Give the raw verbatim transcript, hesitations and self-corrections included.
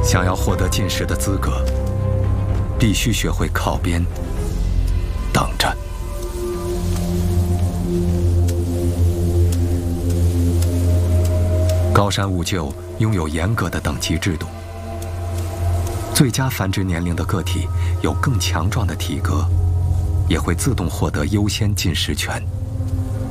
想要获得进士的资格，必须学会靠边，等着。高山兀鹫拥有严格的等级制度，最佳繁殖年龄的个体有更强壮的体格，也会自动获得优先进食权。